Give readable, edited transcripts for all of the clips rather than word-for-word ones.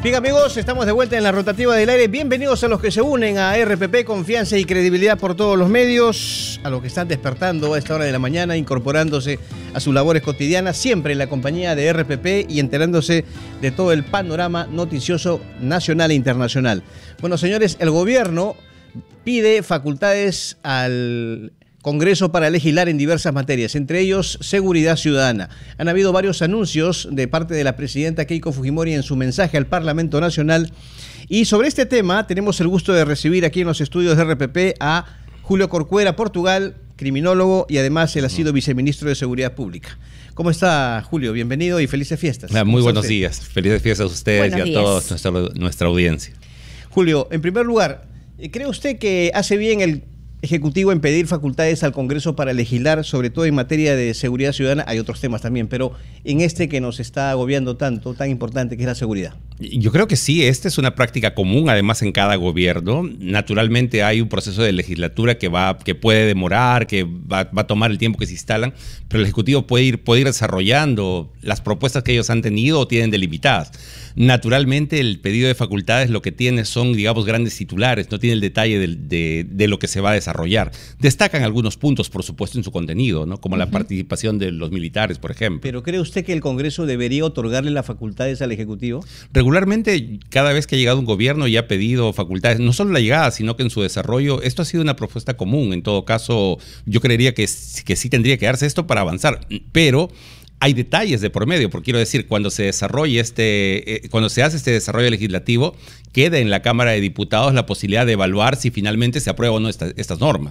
Bien, amigos, estamos de vuelta en la rotativa del aire. Bienvenidos a los que se unen a RPP, confianza y credibilidad por todos los medios, a los que están despertando a esta hora de la mañana, incorporándose a sus labores cotidianas, siempre en la compañía de RPP y enterándose de todo el panorama noticioso nacional e internacional. Bueno, señores, el gobierno pide facultades al Congreso para legislar en diversas materias, entre ellos seguridad ciudadana. Han habido varios anuncios de parte de la presidenta Keiko Fujimori en su mensaje al Parlamento Nacional. Y sobre este tema tenemos el gusto de recibir aquí en los estudios de RPP a Julio Corcuera, Portugal, criminólogo y además él ha sido viceministro de Seguridad Pública. ¿Cómo está, Julio? Bienvenido y felices fiestas. Muy buenos días. Felices fiestas a ustedes y a toda nuestra audiencia. Julio, en primer lugar, ¿cree usted que hace bien el Ejecutivo en pedir facultades al Congreso para legislar, sobre todo en materia de seguridad ciudadana? Hay otros temas también, pero en este que nos está agobiando tanto, tan importante, que es la seguridad. Yo creo que sí, esta es una práctica común, además en cada gobierno. Naturalmente hay un proceso de legislatura que puede demorar, que va a tomar el tiempo que se instalan, pero el Ejecutivo puede ir desarrollando las propuestas que ellos han tenido o tienen delimitadas. Naturalmente el pedido de facultades lo que tiene son, digamos, grandes titulares, no tiene el detalle de lo que se va a desarrollar. Destacan algunos puntos, por supuesto, en su contenido, ¿no? Como la participación de los militares, por ejemplo. ¿Pero cree usted que el Congreso debería otorgarle las facultades al Ejecutivo? Regularmente, cada vez que ha llegado un gobierno y ha pedido facultades, no solo la llegada, sino que en su desarrollo, esto ha sido una propuesta común. En todo caso, yo creería que sí tendría que darse esto para avanzar, pero hay detalles de por medio, porque quiero decir, cuando se desarrolle cuando se hace este desarrollo legislativo, queda en la Cámara de Diputados la posibilidad de evaluar si finalmente se aprueban o no estas normas.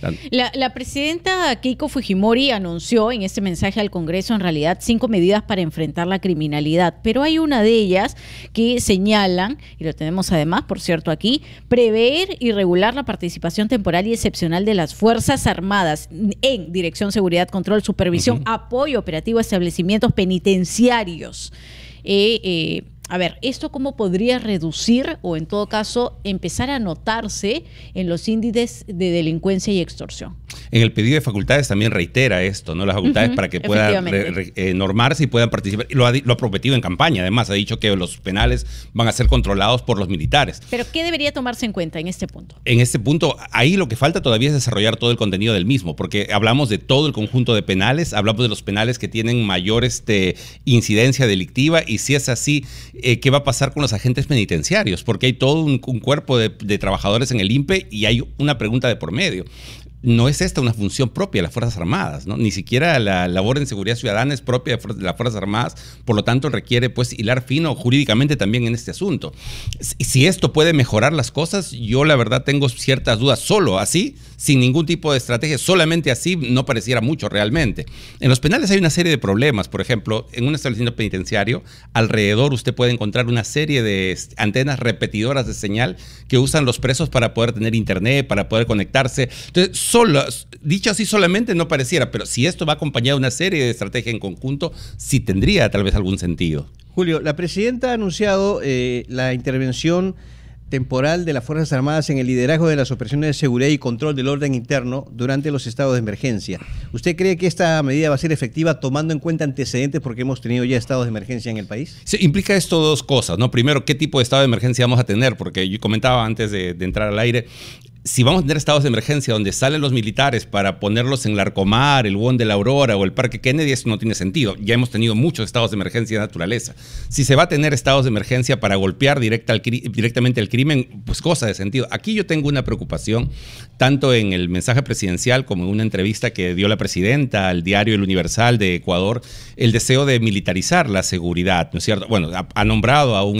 La presidenta Keiko Fujimori anunció en este mensaje al Congreso en realidad 5 medidas para enfrentar la criminalidad, pero hay una de ellas que señalan, y lo tenemos además, por cierto, aquí, prever y regular la participación temporal y excepcional de las Fuerzas Armadas en Dirección Seguridad, Control, Supervisión, apoyo operativo a establecimientos penitenciarios. A ver, ¿esto cómo podría reducir o en todo caso empezar a notarse en los índices de delincuencia y extorsión? En el pedido de facultades también reitera esto, ¿no? Las facultades para que puedan normarse y puedan participar. Lo ha prometido en campaña, además ha dicho que los penales van a ser controlados por los militares. ¿Pero qué debería tomarse en cuenta en este punto? En este punto, ahí lo que falta todavía es desarrollar todo el contenido del mismo, porque hablamos de todo el conjunto de penales, hablamos de los penales que tienen mayor incidencia delictiva, y si es así, ¿qué va a pasar con los agentes penitenciarios? Porque hay todo un cuerpo de trabajadores en el INPE y hay una pregunta de por medio. No es esta una función propia de las Fuerzas Armadas, ¿no? Ni siquiera la labor en seguridad ciudadana es propia de las Fuerzas Armadas, por lo tanto requiere pues hilar fino jurídicamente también en este asunto. Si esto puede mejorar las cosas, yo la verdad tengo ciertas dudas. Solo así, sin ningún tipo de estrategia, solamente así no pareciera mucho realmente. En los penales hay una serie de problemas. Por ejemplo, en un establecimiento penitenciario, alrededor usted puede encontrar una serie de antenas repetidoras de señal que usan los presos para poder tener internet, para poder conectarse. Entonces, dicho así solamente no pareciera, pero si esto va acompañado de una serie de estrategias en conjunto, sí tendría tal vez algún sentido. Julio, la presidenta ha anunciado la intervención temporal de las Fuerzas Armadas en el liderazgo de las operaciones de seguridad y control del orden interno durante los estados de emergencia. ¿Usted cree que esta medida va a ser efectiva tomando en cuenta antecedentes porque hemos tenido ya estados de emergencia en el país? Sí, implica esto dos cosas, ¿no? Primero, ¿qué tipo de estado de emergencia vamos a tener? Porque yo comentaba antes de entrar al aire, si vamos a tener estados de emergencia donde salen los militares para ponerlos en Larcomar, el Huón de la Aurora o el Parque Kennedy, eso no tiene sentido. Ya hemos tenido muchos estados de emergencia de naturaleza. Si se va a tener estados de emergencia para golpear directamente el crimen, pues cosa de sentido. Aquí yo tengo una preocupación, tanto en el mensaje presidencial como en una entrevista que dio la presidenta al diario El Universal de Ecuador, el deseo de militarizar la seguridad, ¿no es cierto? Bueno, ha nombrado a un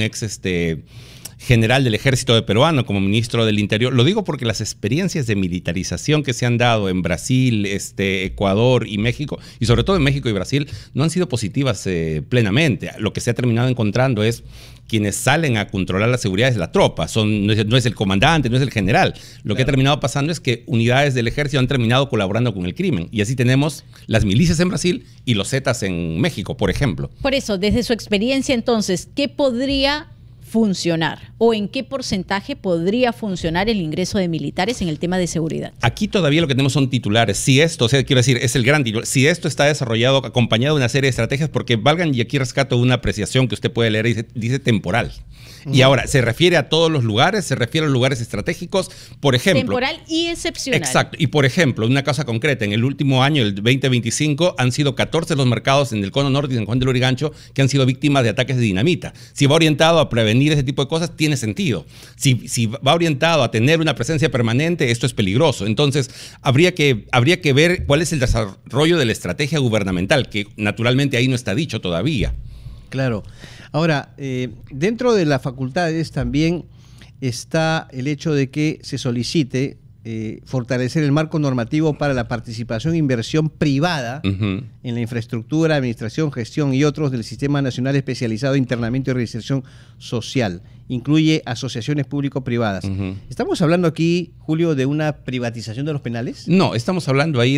general del ejército peruano como ministro del Interior. Lo digo porque las experiencias de militarización que se han dado en Brasil, Ecuador y México, y sobre todo en México y Brasil, no han sido positivas plenamente. Lo que se ha terminado encontrando es quienes salen a controlar la seguridad es la tropa, no es el comandante, no es el general. Lo que ha terminado pasando es que unidades del ejército han terminado colaborando con el crimen. Y así tenemos las milicias en Brasil y los Zetas en México, por ejemplo. Por eso, desde su experiencia entonces, ¿qué podría funcionar? ¿O en qué porcentaje podría funcionar el ingreso de militares en el tema de seguridad? Aquí todavía lo que tenemos son titulares. Si esto, o sea, quiero decir, es el gran titular. Si esto está desarrollado acompañado de una serie de estrategias, porque valgan, y aquí rescato una apreciación que usted puede leer, dice temporal. Y ahora, se refiere a todos los lugares, se refiere a los lugares estratégicos, por ejemplo. Temporal y excepcional. Exacto. Y por ejemplo, una cosa concreta, en el último año, el 2025, han sido 14 los mercados en el Cono Norte y en Juan de Lurigancho que han sido víctimas de ataques de dinamita. Si va orientado a prevenir ese tipo de cosas, tiene sentido. Si va orientado a tener una presencia permanente, esto es peligroso. Entonces, habría que ver cuál es el desarrollo de la estrategia gubernamental, que naturalmente ahí no está dicho todavía. Claro. Ahora, dentro de las facultades también está el hecho de que se solicite fortalecer el marco normativo para la participación e inversión privada en la infraestructura, administración, gestión y otros del Sistema Nacional Especializado de Internamiento y Reinserción Social. Incluye asociaciones público-privadas. ¿Estamos hablando aquí, Julio, de una privatización de los penales? No, estamos hablando ahí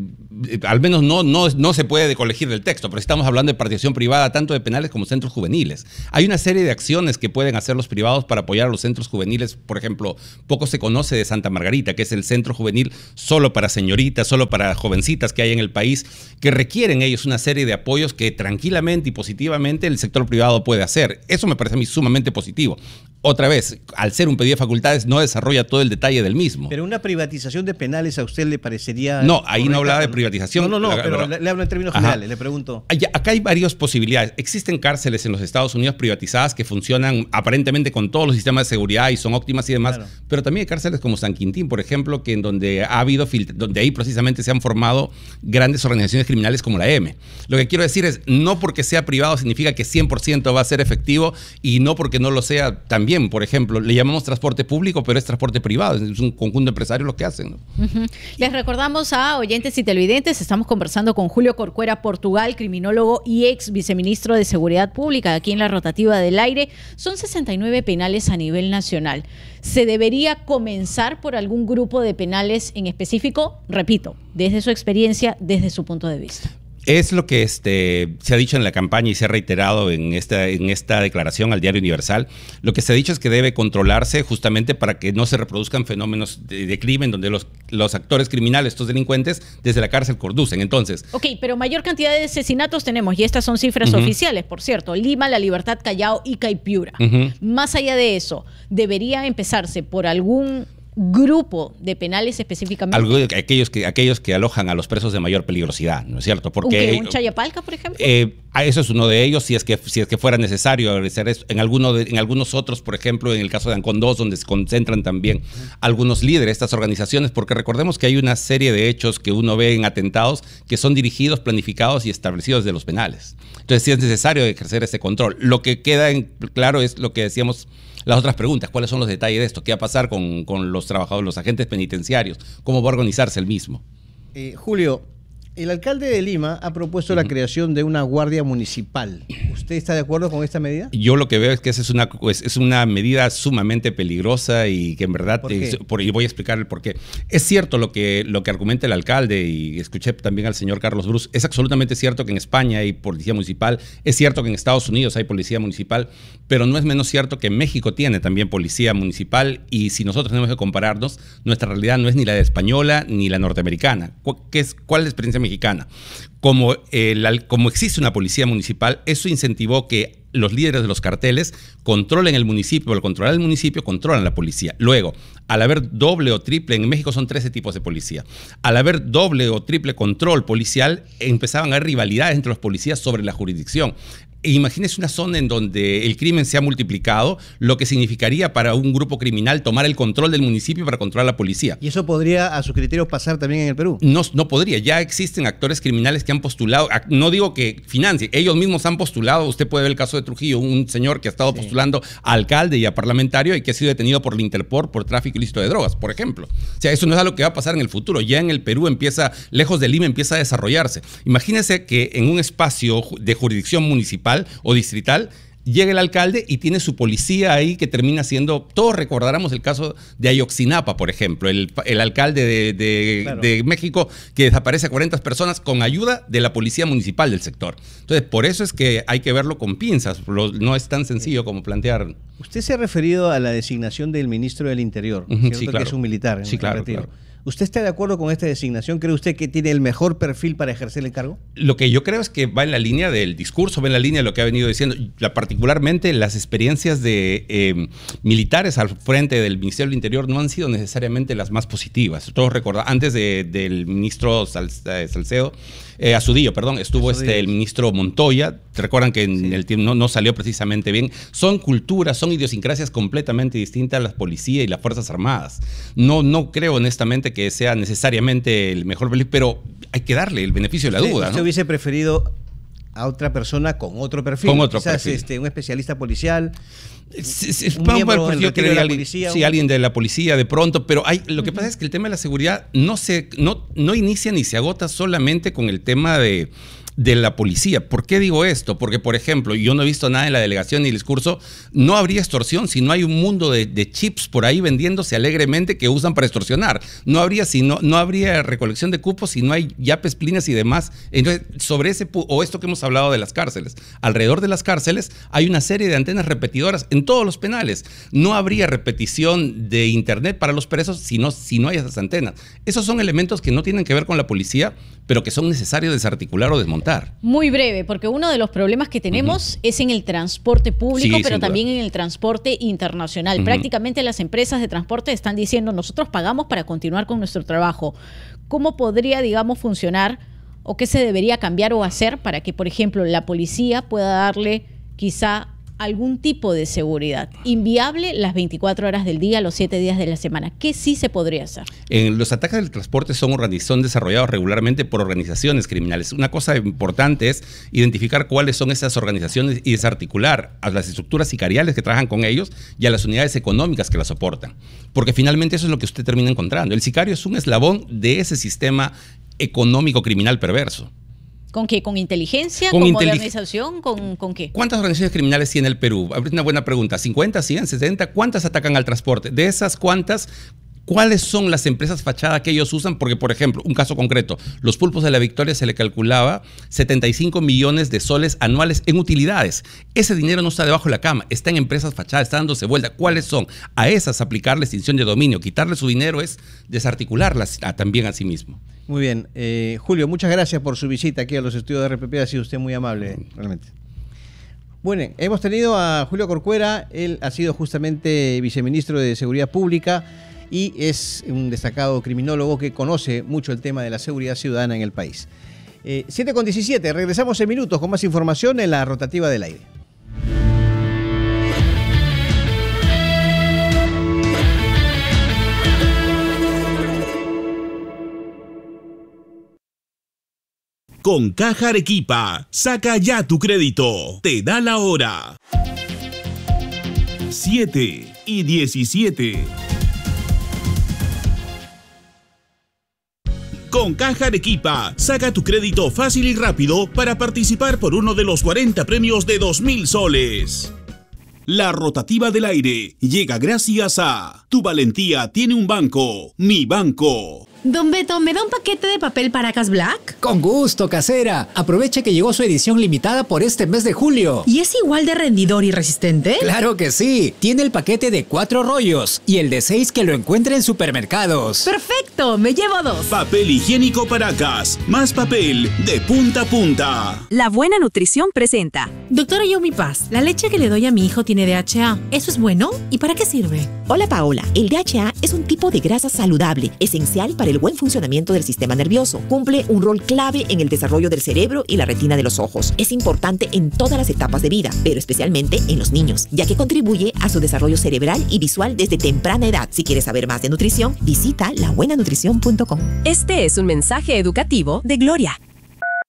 al menos no se puede colegir del texto, pero estamos hablando de participación privada tanto de penales como centros juveniles. Hay una serie de acciones que pueden hacer los privados para apoyar a los centros juveniles. Por ejemplo, poco se conoce de Santa Margarita, que es el centro juvenil solo para señoritas, solo para jovencitas que hay en el país, que requieren ellos una serie de apoyos que tranquilamente y positivamente el sector privado puede hacer. Eso me parece a mí sumamente positivo. Otra vez, al ser un pedido de facultades, no desarrolla todo el detalle del mismo. Pero una privatización de penales, ¿a usted le parecería? No, ahí no hablaba de privatización. No, pero le hablo en términos generales, le pregunto. Acá hay varias posibilidades. Existen cárceles en los Estados Unidos privatizadas que funcionan aparentemente con todos los sistemas de seguridad y son óptimas y demás, claro. Pero también hay cárceles como San Quintín, por ejemplo, que en donde ha habido donde ahí precisamente se han formado grandes organizaciones criminales como la M. Lo que quiero decir es, no porque sea privado significa que 100% va a ser efectivo, y no porque no lo sea también. Por ejemplo, le llamamos transporte público, pero es transporte privado, es un conjunto de empresarios lo que hacen, ¿no? Les recordamos a oyentes y televidentes, estamos conversando con Julio Corcuera Portugal, criminólogo y ex viceministro de Seguridad Pública, aquí en la rotativa del aire. Son 69 penales a nivel nacional. ¿Se debería comenzar por algún grupo de penales en específico? Repito, desde su experiencia, desde su punto de vista. Es lo que se ha dicho en la campaña y se ha reiterado en esta declaración al Diario Universal. Lo que se ha dicho es que debe controlarse justamente para que no se reproduzcan fenómenos de crimen donde los actores criminales, estos delincuentes, desde la cárcel conducen. Entonces, ok, pero mayor cantidad de asesinatos tenemos, y estas son cifras oficiales, por cierto. Lima, La Libertad, Callao y Caipiura. Más allá de eso, ¿debería empezarse por algún grupo de penales específicamente? Aquellos que alojan a los presos de mayor peligrosidad, ¿no es cierto? Porque ¿Un Chayapalca, por ejemplo? Eso es uno de ellos, si es que fuera necesario realizar eso. En algunos otros, por ejemplo, en el caso de Ancón 2, donde se concentran también algunos líderes de estas organizaciones, porque recordemos que hay una serie de hechos que uno ve en atentados que son dirigidos, planificados y establecidos de los penales. Entonces, sí es necesario ejercer ese control. Lo que queda claro es lo que decíamos, las otras preguntas: ¿cuáles son los detalles de esto? ¿Qué va a pasar con los trabajadores, los agentes penitenciarios? ¿Cómo va a organizarse el mismo? Julio, el alcalde de Lima ha propuesto la creación de una guardia municipal. ¿Usted está de acuerdo con esta medida? Yo lo que veo es que esa es una medida sumamente peligrosa y que en verdad, y voy a explicar el por qué. Es cierto lo que argumenta el alcalde, y escuché también al señor Carlos Bruce. Es absolutamente cierto que en España hay policía municipal, es cierto que en Estados Unidos hay policía municipal, pero no es menos cierto que México tiene también policía municipal, y si nosotros tenemos que compararnos, nuestra realidad no es ni la española ni la norteamericana. ¿Cuál es la experiencia mexicana? Como existe una policía municipal, eso incentivó que los líderes de los carteles controlen el municipio. Al controlar el municipio, controlan la policía. Luego, al haber doble o triple, en México son 13 tipos de policía, al haber doble o triple control policial, empezaban a haber rivalidades entre los policías sobre la jurisdicción. Imagínese una zona en donde el crimen se ha multiplicado, lo que significaría para un grupo criminal tomar el control del municipio para controlar a la policía. ¿Y eso podría, a su criterio, pasar también en el Perú? No podría. Ya existen actores criminales que han postulado, no digo que financien, ellos mismos han postulado. Usted puede ver el caso de Trujillo, un señor que ha estado postulando a alcalde y a parlamentario y que ha sido detenido por la Interpol por tráfico ilícito de drogas, por ejemplo. O sea, eso no es algo que va a pasar en el futuro. Ya en el Perú lejos de Lima, empieza a desarrollarse. Imagínese que en un espacio de jurisdicción municipal o distrital llega el alcalde y tiene su policía ahí que termina siendo, todos recordaremos el caso de Ayotzinapa, por ejemplo, el alcalde de México que desaparece a 40 personas con ayuda de la policía municipal del sector. Entonces, por eso es que hay que verlo con pinzas, no es tan sencillo como plantear. Usted se ha referido a la designación del ministro del Interior, Sí, claro. que es un militar. Sí, claro, claro. ¿Usted está de acuerdo con esta designación? ¿Cree usted que tiene el mejor perfil para ejercer el cargo? Lo que yo creo es que va en la línea del discurso, va en la línea de lo que ha venido diciendo. Particularmente las experiencias de militares al frente del Ministerio del Interior no han sido necesariamente las más positivas. Todos recordamos, antes del ministro Salcedo, Astudillo, perdón, estuvo el ministro Montoya. Recuerdan que en el tiempo no salió precisamente bien. Son culturas, son idiosincrasias completamente distintas a la policía y las Fuerzas Armadas. No creo honestamente que sea necesariamente el mejor perfil, pero hay que darle el beneficio de la duda. ¿Usted hubiese preferido a otra persona con otro perfil? Con otro quizás perfil. Un especialista policial. Alguien de la policía de pronto, pero lo que pasa es que el tema de la seguridad no inicia ni se agota solamente con el tema de la policía. ¿Por qué digo esto? Porque, por ejemplo, yo no he visto nada en la delegación ni el discurso, no habría extorsión si no hay un mundo de chips por ahí vendiéndose alegremente que usan para extorsionar. No habría recolección de cupos si no hay yapes, líneas y demás. Entonces, sobre esto que hemos hablado de las cárceles, alrededor de las cárceles hay una serie de antenas repetidoras en todos los penales. No habría repetición de internet para los presos si no hay esas antenas. Esos son elementos que no tienen que ver con la policía, pero que son necesarios desarticular o desmontar. Muy breve, porque uno de los problemas que tenemos es en el transporte público, pero también en el transporte internacional. Prácticamente las empresas de transporte están diciendo, nosotros pagamos para continuar con nuestro trabajo. ¿Cómo podría, funcionar o qué se debería cambiar o hacer para que, por ejemplo, la policía pueda darle quizá algún tipo de seguridad? Inviable las 24 horas del día, los 7 días de la semana. ¿Qué sí se podría hacer? Los ataques del transporte son desarrollados regularmente por organizaciones criminales. Una cosa importante es identificar cuáles son esas organizaciones y desarticular a las estructuras sicariales que trabajan con ellos y a las unidades económicas que las soportan. Porque finalmente eso es lo que usted termina encontrando. El sicario es un eslabón de ese sistema económico criminal perverso. ¿Con qué? ¿Con inteligencia? ¿Con modernización? ¿Con qué? ¿Cuántas organizaciones criminales tiene el Perú? Es una buena pregunta. ¿50, 100, 70? ¿Cuántas atacan al transporte? De esas, ¿cuáles son las empresas fachada que ellos usan? Porque, por ejemplo, un caso concreto, los Pulpos de la Victoria se le calculaba 75 millones de soles anuales en utilidades. Ese dinero no está debajo de la cama, está en empresas fachadas, está dándose vuelta. ¿Cuáles son? A esas aplicarle extinción de dominio. Quitarle su dinero es desarticularlas también a sí mismo. Muy bien. Julio, muchas gracias por su visita aquí a los estudios de RPP. Ha sido usted muy amable, realmente. Bueno, hemos tenido a Julio Corcuera. Él ha sido justamente viceministro de Seguridad Pública y es un destacado criminólogo que conoce mucho el tema de la seguridad ciudadana en el país. 7:17. Regresamos en minutos con más información en la rotativa del aire. Con Caja Arequipa, saca ya tu crédito. Te da la hora. 7:17. Con Caja Arequipa, saca tu crédito fácil y rápido para participar por uno de los 40 premios de 2.000 soles. La rotativa del aire llega gracias a Tu valentía tiene un banco, Mi Banco. Don Beto, ¿me da un paquete de papel Paracas Black? Con gusto, casera. Aproveche que llegó su edición limitada por este mes de julio. ¿Y es igual de rendidor y resistente? ¡Claro que sí! Tiene el paquete de 4 rollos y el de 6 que lo encuentra en supermercados. ¡Perfecto! Me llevo 2. Papel higiénico Paracas. Más papel de punta a punta. La Buena Nutrición presenta. Doctora Yomi Paz, la leche que le doy a mi hijo tiene DHA. ¿Eso es bueno? ¿Y para qué sirve? Hola Paola, el DHA es un tipo de grasa saludable, esencial para el buen funcionamiento del sistema nervioso. Cumple un rol clave en el desarrollo del cerebro y la retina de los ojos. Es importante en todas las etapas de vida, pero especialmente en los niños, ya que contribuye a su desarrollo cerebral y visual desde temprana edad. Si quieres saber más de nutrición, visita labuenanutrición.com. Este es un mensaje educativo de Gloria.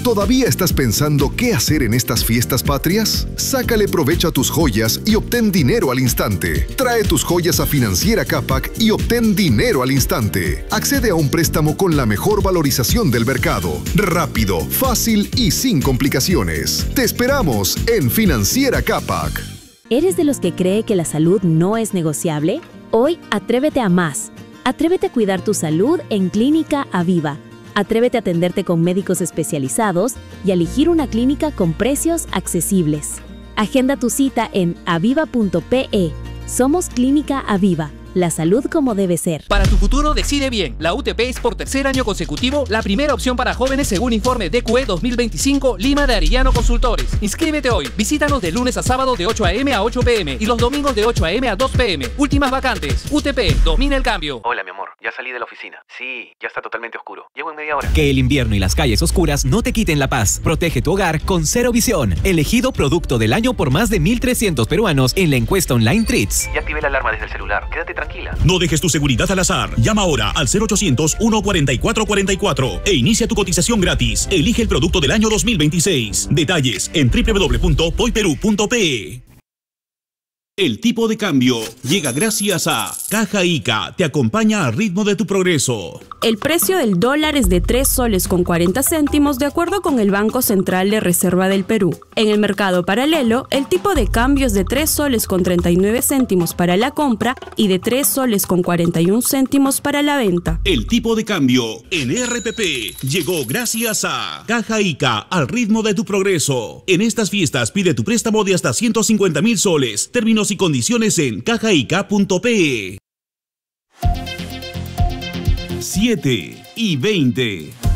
¿Todavía estás pensando qué hacer en estas fiestas patrias? Sácale provecho a tus joyas y obtén dinero al instante. Trae tus joyas a Financiera Capac y obtén dinero al instante. Accede a un préstamo con la mejor valorización del mercado. Rápido, fácil y sin complicaciones. Te esperamos en Financiera Capac. ¿Eres de los que cree que la salud no es negociable? Hoy, atrévete a más. Atrévete a cuidar tu salud en Clínica Aviva. Atrévete a atenderte con médicos especializados y a elegir una clínica con precios accesibles. Agenda tu cita en aviva.pe. Somos Clínica Aviva. La salud como debe ser. Para tu futuro decide bien. La UTP es por tercer año consecutivo la primera opción para jóvenes según informe DQE 2025 Lima de Arellano Consultores. Inscríbete hoy. Visítanos de lunes a sábado de 8 a.m. a 8 p.m. y los domingos de 8 a.m. a 2 p.m. Últimas vacantes. UTP, domina el cambio. Hola, mi amor. Ya salí de la oficina. Sí, ya está totalmente oscuro. Llego en media hora. Que el invierno y las calles oscuras no te quiten la paz. Protege tu hogar con Cero Visión. Elegido producto del año por más de 1.300 peruanos en la encuesta online Treats. Ya activé la alarma desde el celular. Quédate tranquila. No dejes tu seguridad al azar. Llama ahora al 0800-144-44 e inicia tu cotización gratis. Elige el producto del año 2026. Detalles en www.poiperú.pe. El tipo de cambio llega gracias a Caja Ica. Te acompaña al ritmo de tu progreso. El precio del dólar es de 3 soles con 40 céntimos de acuerdo con el Banco Central de Reserva del Perú. En el mercado paralelo, el tipo de cambio es de 3 soles con 39 céntimos para la compra y de 3 soles con 41 céntimos para la venta. El tipo de cambio en RPP llegó gracias a Caja Ica, al ritmo de tu progreso. En estas fiestas pide tu préstamo de hasta 150.000 soles. Términos y condiciones en cajaica.pe. 7:20.